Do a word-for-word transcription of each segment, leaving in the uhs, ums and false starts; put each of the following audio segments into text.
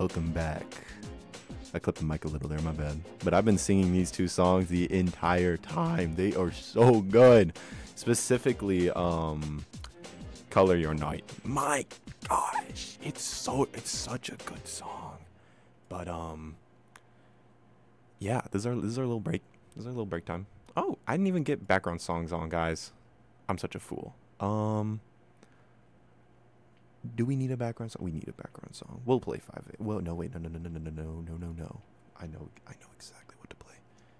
Welcome back. I clipped the mic a little there, my bad. But I've been singing these two songs the entire time. They are so good. Specifically, um, Color Your Night. My gosh, it's so it's such a good song. But um, yeah, this is our this is our little break. This is our little break time. Oh, I didn't even get background songs on, guys. I'm such a fool. Um, do we need a background song? We need a background song. We'll play five. Well, no, wait, no, no, no, no, no, no, no, no, no, no. I know, I know exactly what to play.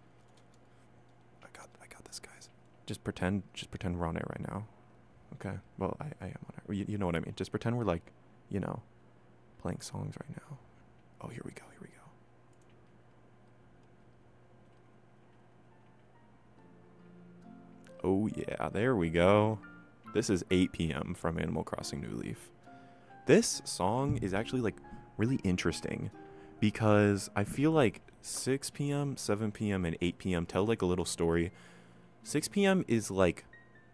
I got, I got this, guys. Just pretend, just pretend we're on air right now. Okay. Well, I, I am on air. You, you know what I mean. Just pretend we're like, you know, playing songs right now. Oh, here we go. Here we go. Oh yeah, there we go. This is eight p.m. from Animal Crossing New Leaf. This song is actually like really interesting because I feel like six p.m., seven p.m., and eight p.m. tell like a little story. six p.m. is like,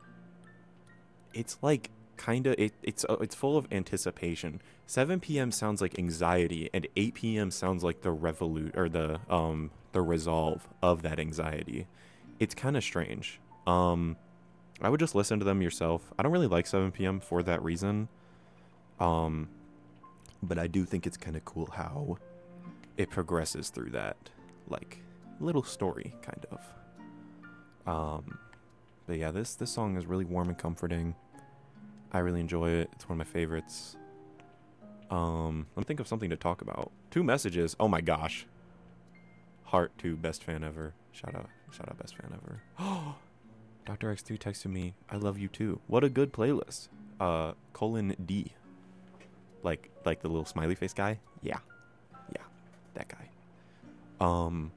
it's like kind of, it, it's uh, it's full of anticipation. seven p.m. sounds like anxiety, and eight p.m. sounds like the revolute or the um the resolve of that anxiety. It's kind of strange. Um, I would just listen to them yourself. I don't really like seven p.m. for that reason. Um, but I do think it's kind of cool how it progresses through that, like, little story, kind of. Um, but yeah, this, this song is really warm and comforting. I really enjoy it. It's one of my favorites. Um, let me think of something to talk about. Two messages. Oh my gosh. Heart to best fan ever. Shout out, shout out best fan ever. Oh, Doctor X three texted me, I love you too. What a good playlist. Uh, colon D. Like, like the little smiley face guy? Yeah. Yeah. That guy. Um,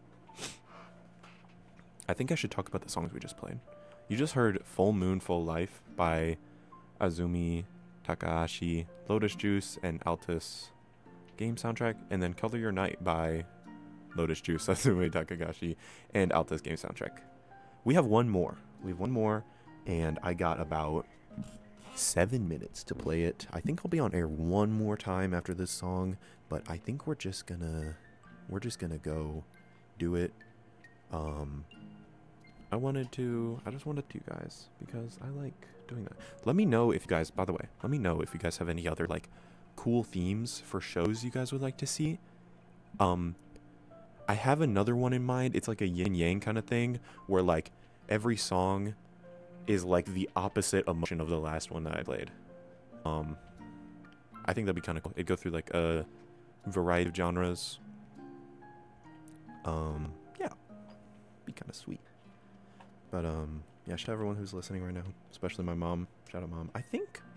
I think I should talk about the songs we just played. You just heard Full Moon, Full Life by Azumi Takahashi, Lotus Juice, and Altus game soundtrack. And then Color Your Night by Lotus Juice, Azumi Takahashi, and Altus game soundtrack. We have one more. We have one more, and I got about seven minutes to play it. I think I'll be on air one more time after this song, but I think we're just gonna, we're just gonna go do it. Um, I wanted to, I just wanted to, guys, because I like doing that. Let me know if you guys, by the way, let me know if you guys have any other, like, cool themes for shows you guys would like to see. Um, I have another one in mind. It's like a yin yang kind of thing, where, like, every song is like the opposite emotion of the last one that I played. Um, I think that'd be kind of cool. It'd go through like a variety of genres. Um, yeah, be kind of sweet. But um, yeah, shout out everyone who's listening right now, especially my mom. Shout out, mom. I think